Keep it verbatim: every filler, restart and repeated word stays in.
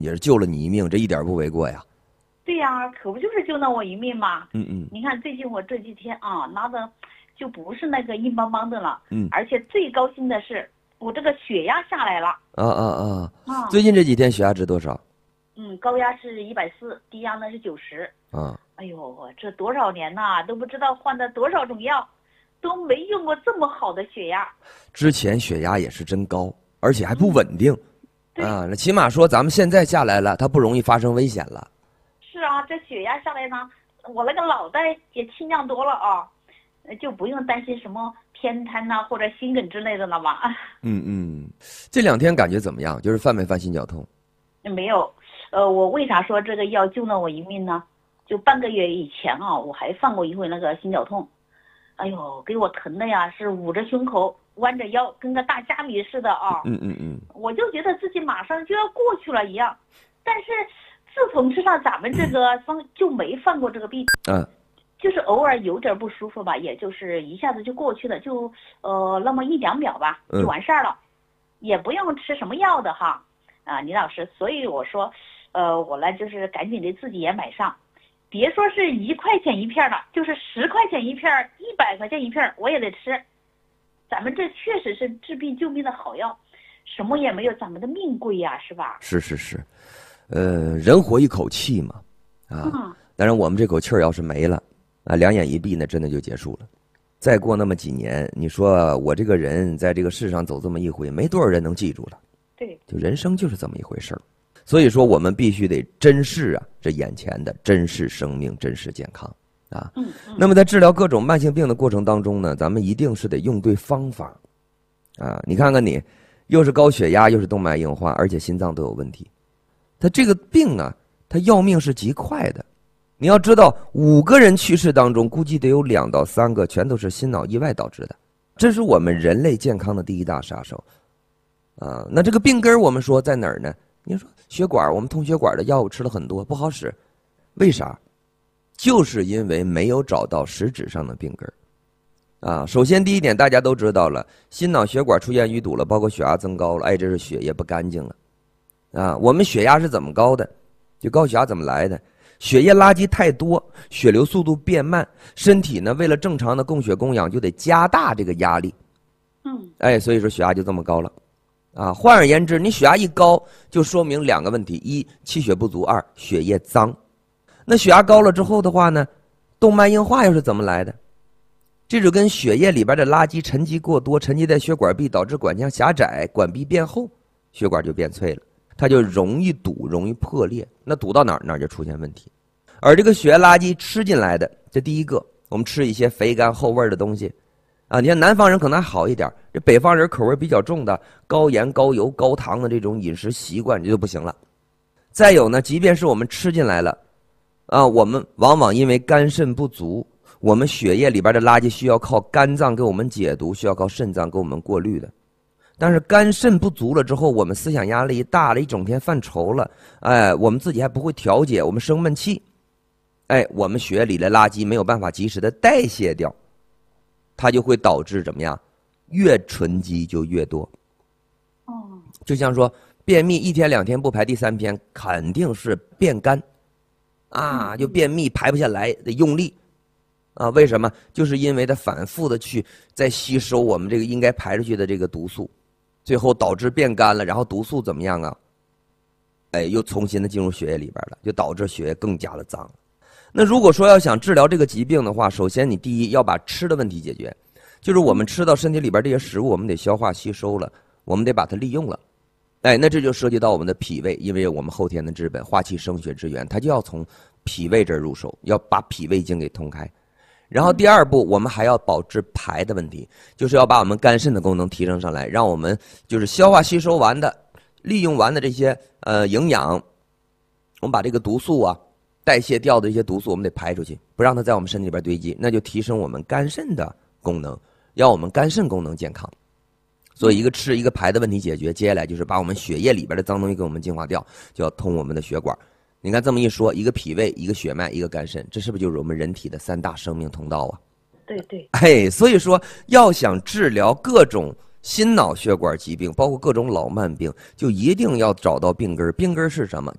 也是救了你一命，这一点不为过呀。 对呀、啊，可不就是救了我一命吗？ 嗯嗯。 你看最近我这几天啊，拿的就不是那个硬邦邦的了。 嗯。 而且最高兴的是，我这个血压下来了。 啊啊啊！ 啊。 最近这几天血压值多少？ 嗯，高压是一百四，低压呢是九十。 啊。 哎呦，我这多少年呐，都不知道换了多少种药，都没用过这么好的血压。 之前血压也是真高，而且还不稳定。 嗯、 啊，那起码说咱们现在下来了，它不容易发生危险了。 是啊，这血压下来呢，我那个脑袋也清亮多了啊，就不用担心什么偏瘫呐、啊、或者心梗之类的了嘛。 嗯嗯，这两天感觉怎么样？就是犯没犯心绞痛？ 没有，呃，我为啥说这个药救了我一命呢？就半个月以前啊，我还犯过一回那个心绞痛，哎呦，给我疼的呀，是捂着胸口，弯着腰，跟个大虾米似的啊。 嗯嗯嗯。 我就觉得自己马上就要过去了一样，但是自从吃上咱们这个方，就没犯过这个病。 嗯。 就是偶尔有点不舒服吧，也就是一下子就过去了，就呃那么一两秒吧，就完事儿了，嗯、也不用吃什么药的哈。啊，李老师，所以我说，呃，我呢就是赶紧的自己也买上。别说是一块钱一片了，就是十块钱一片，一百块钱一片，我也得吃。咱们这确实是治病救命的好药，什么也没有咱们的命贵呀，是吧？ 是是是，呃，人活一口气嘛，啊，嗯、当然我们这口气儿要是没了，啊，两眼一闭，那真的就结束了。再过那么几年，你说我这个人在这个世上走这么一回，没多少人能记住了。 对， 就人生就是这么一回事儿。所以说，我们必须得珍视啊，这眼前的，珍视生命，珍视健康啊。 嗯嗯。 那么在治疗各种慢性病的过程当中呢，咱们一定是得用对方法啊。你看看你，又是高血压，又是动脉硬化，而且心脏都有问题。他这个病啊，他要命是极快的。你要知道，五个人去世当中，估计得有两到三个全都是心脑意外导致的，这是我们人类健康的第一大杀手啊。那这个病根我们说在哪儿呢？你说血管，我们通血管的药物吃了很多，不好使，为啥？就是因为没有找到实质上的病根啊。首先第一点，大家都知道了，心脑血管出现淤堵了，包括血压增高了，哎，这是血液不干净了啊。我们血压是怎么高的？就高血压怎么来的？血液垃圾太多，血流速度变慢，身体呢为了正常的供血供氧，就得加大这个压力。 嗯， 哎，所以说血压就这么高了。啊，换而言之，你血压一高，就说明两个问题：一，气血不足；二，血液脏。那血压高了之后的话呢，动脉硬化又是怎么来的？这就跟血液里边的垃圾沉积过多，沉积在血管壁，导致管腔狭窄，管壁变厚，血管就变脆了，它就容易堵，容易破裂。那堵到哪儿，哪儿就出现问题。而这个血液垃圾吃进来的，这第一个，我们吃一些肥甘厚味的东西。啊，你看南方人可能还好一点，这北方人口味比较重的，高盐、高油、高糖的这种饮食习惯，这就不行了。再有呢，即便是我们吃进来了，啊，我们往往因为肝肾不足，我们血液里边的垃圾需要靠肝脏给我们解毒，需要靠肾脏给我们过滤的。但是肝肾不足了之后，我们思想压力大了，一整天犯愁了，哎，我们自己还不会调节，我们生闷气，哎，我们血液里的垃圾没有办法及时的代谢掉。它就会导致怎么样？越囤积就越多。 哦， 就像说便秘一天两天不排，第三天肯定是变干，啊，就便秘排不下来，得用力，啊，为什么？就是因为它反复的去在吸收我们这个应该排出去的这个毒素，最后导致变干了，然后毒素怎么样啊？哎，又重新的进入血液里边了，就导致血液更加的脏。那如果说要想治疗这个疾病的话，首先你第一要把吃的问题解决，就是我们吃到身体里边这些食物，我们得消化吸收了，我们得把它利用了。哎，那这就涉及到我们的脾胃，因为我们后天的之本，化气生血之源，它就要从脾胃这儿入手，要把脾胃经给通开。然后第二步，我们还要保治排的问题，就是要把我们肝肾的功能提升上来，让我们就是消化吸收完的、利用完的这些呃营养，我们把这个毒素啊。代谢掉的一些毒素我们得排出去，不让它在我们身体里边堆积，那就提升我们肝肾的功能，要我们肝肾功能健康。所以一个吃一个排的问题解决，接下来就是把我们血液里边的脏东西给我们净化掉，就要通我们的血管。你看这么一说，一个脾胃，一个血脉，一个肝肾，这是不是就是我们人体的三大生命通道啊？ 对对。 哎，所以说要想治疗各种心脑血管疾病，包括各种老慢病，就一定要找到病根。病根是什么？